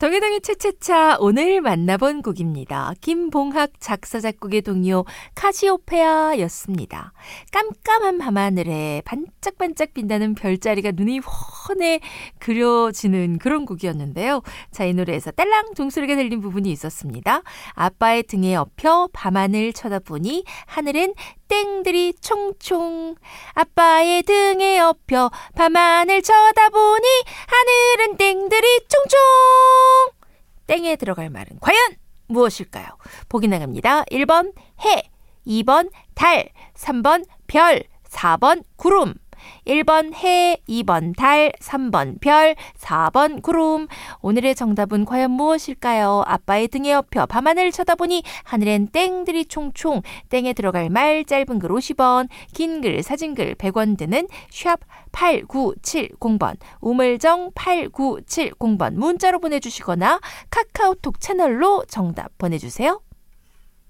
동해동의 차차차 오늘 만나본 곡입니다. 김봉학 작사 작곡의 동요 카시오페아였습니다. 깜깜한 밤하늘에 반짝반짝 빛나는 별자리가 눈이 훤해 그려지는 그런 곡이었는데요. 자, 이 노래에서 딸랑 종소리가 들린 부분이 있었습니다. 아빠의 등에 엎여 밤하늘 쳐다보니 하늘엔 땡들이 총총. 아빠의 등에 엎여 밤하늘 쳐다보니 하늘은 땡들이 총총. 땡에 들어갈 말은 과연 무엇일까요? 보기 나갑니다. 1번 해, 2번 달, 3번 별, 4번 구름. 1번 해, 2번 달, 3번 별, 4번 구름. 오늘의 정답은 과연 무엇일까요? 아빠의 등에 엎여 밤하늘 쳐다보니 하늘엔 땡들이 총총. 땡에 들어갈 말 짧은 글 50원, 긴 글 사진글 100원 드는 샵 8970번, 우물정 8970번 문자로 보내주시거나 카카오톡 채널로 정답 보내주세요.